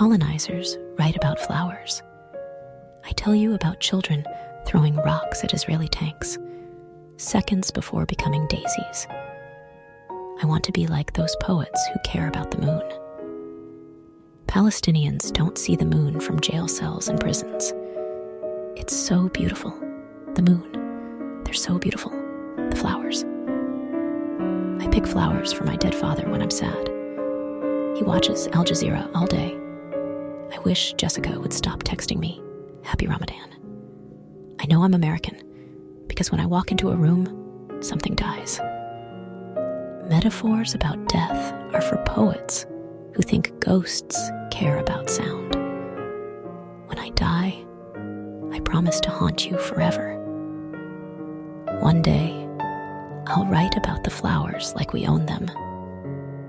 Colonizers write about flowers. I tell you about children throwing rocks at Israeli tanks, seconds before becoming daisies. I want to be like those poets who care about the moon. Palestinians don't see the moon from jail cells and prisons. It's so beautiful. The moon. They're so beautiful. The flowers. I pick flowers for my dead father when I'm sad. He watches Al Jazeera all day. I wish Jessica would stop texting me, "Happy Ramadan." I know I'm American because when I walk into a room, something dies. Metaphors about death are for poets who think ghosts care about sound. When I die, I promise to haunt you forever. One day, I'll write about the flowers like we own them,